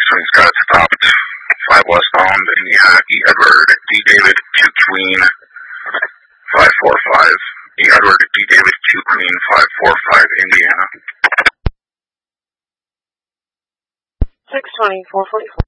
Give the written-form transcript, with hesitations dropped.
Swing Scott stopped 5 westbound, Indiana, E. Edward, D. David, Q. Queen, 545. E. Edward, D. David, Q. Queen, 545, Indiana. 620, 444.